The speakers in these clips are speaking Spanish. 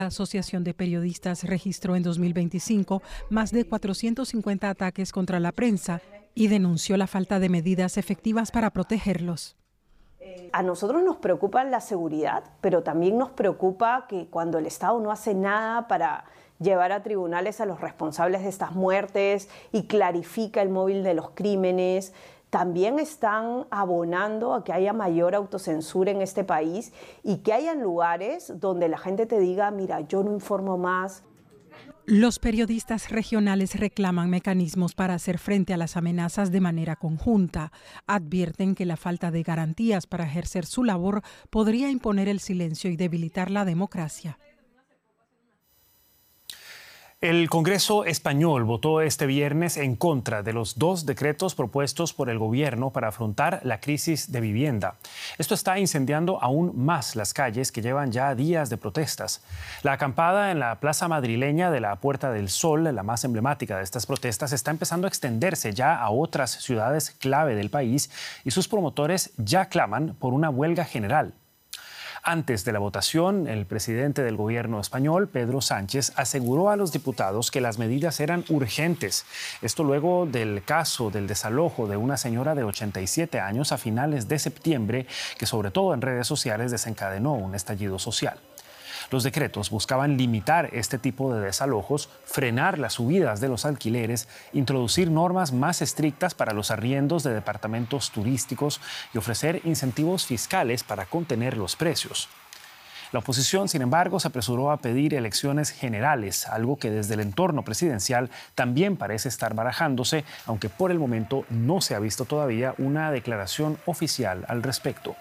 La Asociación de Periodistas registró en 2025 más de 450 ataques contra la prensa y denunció la falta de medidas efectivas para protegerlos. A nosotros nos preocupa la seguridad, pero también nos preocupa que cuando el Estado no hace nada para llevar a tribunales a los responsables de estas muertes y clarifica el móvil de los crímenes, también están abonando a que haya mayor autocensura en este país y que hayan lugares donde la gente te diga, mira, yo no informo más. Los periodistas regionales reclaman mecanismos para hacer frente a las amenazas de manera conjunta. Advierten que la falta de garantías para ejercer su labor podría imponer el silencio y debilitar la democracia. El Congreso español votó este viernes en contra de los 2 decretos propuestos por el gobierno para afrontar la crisis de vivienda. Esto está incendiando aún más las calles que llevan ya días de protestas. La acampada en la plaza madrileña de la Puerta del Sol, la más emblemática de estas protestas, está empezando a extenderse ya a otras ciudades clave del país y sus promotores ya claman por una huelga general. Antes de la votación, el presidente del gobierno español, Pedro Sánchez, aseguró a los diputados que las medidas eran urgentes. Esto luego del caso del desalojo de una señora de 87 años a finales de septiembre, que sobre todo en redes sociales desencadenó un estallido social. Los decretos buscaban limitar este tipo de desalojos, frenar las subidas de los alquileres, introducir normas más estrictas para los arriendos de departamentos turísticos y ofrecer incentivos fiscales para contener los precios. La oposición, sin embargo, se apresuró a pedir elecciones generales, algo que desde el entorno presidencial también parece estar barajándose, aunque por el momento no se ha visto todavía una declaración oficial al respecto.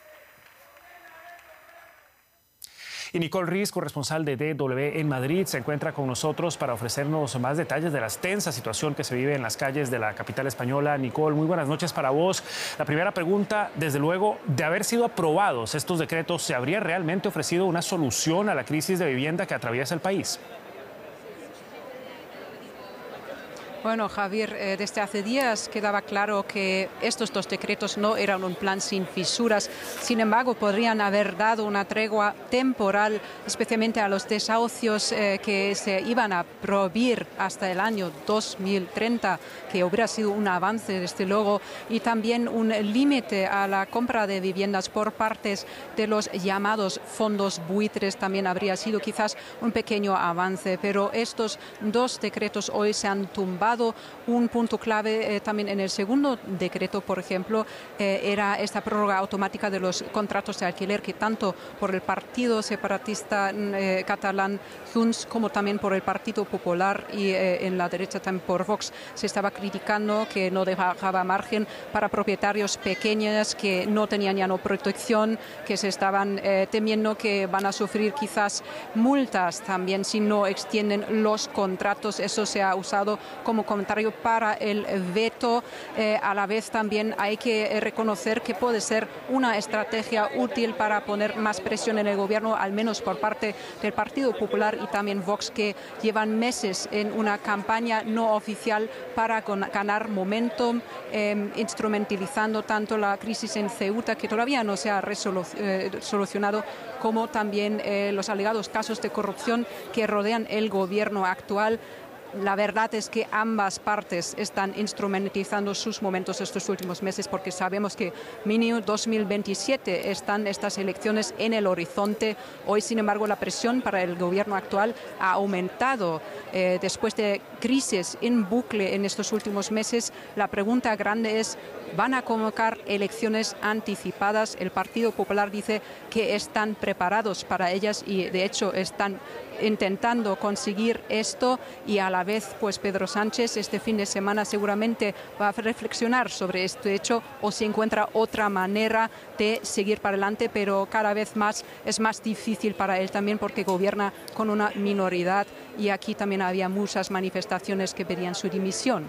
Y Nicole Riz, corresponsal de DW en Madrid, se encuentra con nosotros para ofrecernos más detalles de la tensa situación que se vive en las calles de la capital española. Nicole, muy buenas noches para vos. La primera pregunta, desde luego, de haber sido aprobados estos decretos, ¿se habría realmente ofrecido una solución a la crisis de vivienda que atraviesa el país? Bueno, Javier, desde hace días quedaba claro que estos 2 decretos no eran un plan sin fisuras. Sin embargo, podrían haber dado una tregua temporal, especialmente a los desahucios que se iban a prohibir hasta el año 2030, que hubiera sido un avance, desde luego, y también un límite a la compra de viviendas por partes de los llamados fondos buitres. También habría sido quizás un pequeño avance, pero estos 2 decretos hoy se han tumbado. Un punto clave también en el segundo decreto, por ejemplo, era esta prórroga automática de los contratos de alquiler que tanto por el Partido Separatista catalán Junts como también por el Partido Popular y en la derecha también por Vox se estaba criticando, que no dejaba margen para propietarios pequeños que no tenían ya no protección, que se estaban temiendo que van a sufrir quizás multas también si no extienden los contratos. Eso se ha usado como comentario para el veto. A la vez también hay que reconocer que puede ser una estrategia útil para poner más presión en el gobierno, al menos por parte del Partido Popular y también Vox, que llevan meses en una campaña no oficial para ganar momentum, instrumentalizando tanto la crisis en Ceuta, que todavía no se ha solucionado, como también los alegados casos de corrupción que rodean el gobierno actual. La verdad es que ambas partes están instrumentalizando sus momentos estos últimos meses, porque sabemos que mínimo 2027 están estas elecciones en el horizonte. Hoy, sin embargo, la presión para el gobierno actual ha aumentado después de crisis en bucle en estos últimos meses. La pregunta grande es: ¿van a convocar elecciones anticipadas? El Partido Popular dice que están preparados para ellas y, de hecho, están intentando conseguir esto, y a la vez pues Pedro Sánchez este fin de semana seguramente va a reflexionar sobre este hecho o si encuentra otra manera de seguir para adelante, pero cada vez más es más difícil para él también porque gobierna con una minoría y aquí también había muchas manifestaciones que pedían su dimisión.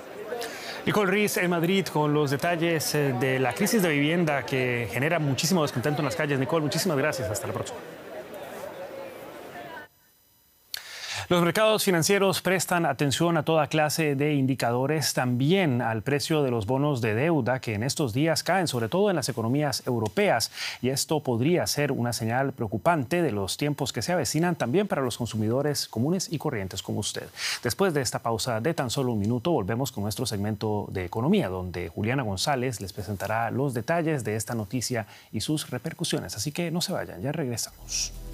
Nicole Riz en Madrid con los detalles de la crisis de vivienda que genera muchísimo descontento en las calles. Nicole, muchísimas gracias. Hasta la próxima. Los mercados financieros prestan atención a toda clase de indicadores, también al precio de los bonos de deuda que en estos días caen, sobre todo en las economías europeas. Y esto podría ser una señal preocupante de los tiempos que se avecinan también para los consumidores comunes y corrientes como usted. Después de esta pausa de tan solo un minuto, volvemos con nuestro segmento de economía, donde Juliana González les presentará los detalles de esta noticia y sus repercusiones. Así que no se vayan, ya regresamos.